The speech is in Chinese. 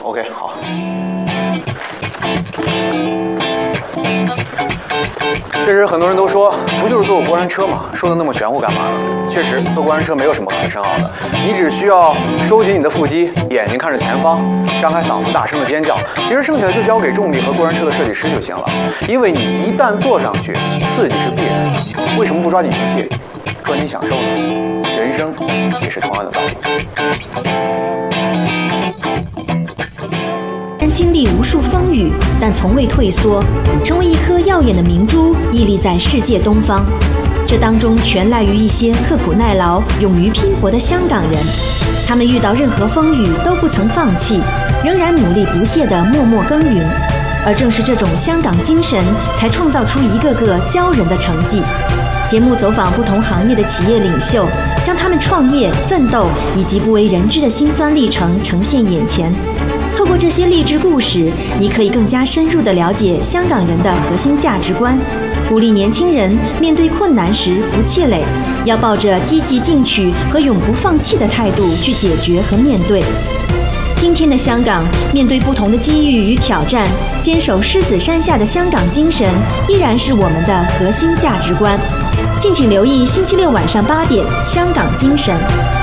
OK， 好。确实，很多人都说，不就是坐过山车嘛，说的那么玄乎干嘛呢？确实，坐过山车没有什么可深奥的，你只需要收紧你的腹肌，眼睛看着前方，张开嗓子大声的尖叫。其实剩下的就交给重力和过山车的设计师就行了。因为你一旦坐上去，刺激是必然的。为什么不抓紧一切，抓紧享受呢？人生也是同样的道理。 经历无数风雨，但从未退缩，成为一颗耀眼的明珠，屹立在世界东方。这当中全赖于一些刻苦耐劳、勇于拼搏的香港人。他们遇到任何风雨都不曾放弃，仍然努力不懈地默默耕耘。而正是这种香港精神，才创造出一个个骄人的成绩。节目走访不同行业的企业领袖，将他们创业、奋斗以及不为人知的辛酸历程呈现眼前。透过这些励志故事，你可以更加深入地了解香港人的核心价值观，鼓励年轻人面对困难时不气馁，要抱着积极进取和永不放弃的态度去解决和面对。今天的香港，面对不同的机遇与挑战，坚守狮子山下的香港精神，依然是我们的核心价值观。敬请留意星期六晚上8点，《香港精神》。